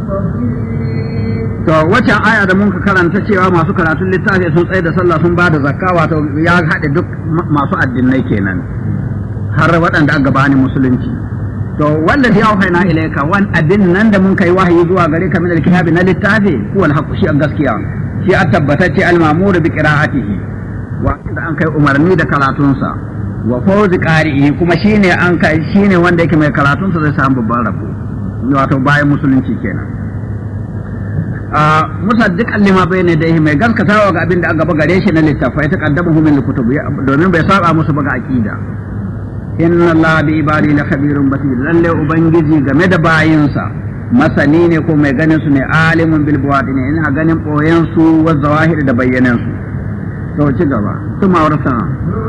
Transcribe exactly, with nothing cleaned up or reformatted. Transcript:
to wacce aya da mun ka karanta cewa masu karatun littafi sun tsaye da sallah sun ba da zakka wato ya haɗe duk masu addinai kenan har waɗanda aka gabani musulunci to wanda ya auhayna ilayka wan abin nan da mun kai wahayi zuwa gare ka min alkitabi na littafi huwa alhaq shi gaskiya shi a tabbatacce almamur bi qira'atihi wa da an kai umarni da karatunsa wa fawzi qari'i kuma shine an kai shine wanda yake mai karatunsa zai samu babban rabo wato bayan musulunci kenan a musaddiqan lima bayna yadayhi mai gaskatawa ga abin da aka gaba gare shi na littafai ta kaddamu min kutubi domin bai saba musu ba ga aqida inna allaha bi ibadi la khabirun basir lalle ubangiji game da bayinsa masani ne ko mai ganin su ne alimun bil buwadin ina ganin boyen su wa zawahir da bayyanan su to ci gaba kuma warsa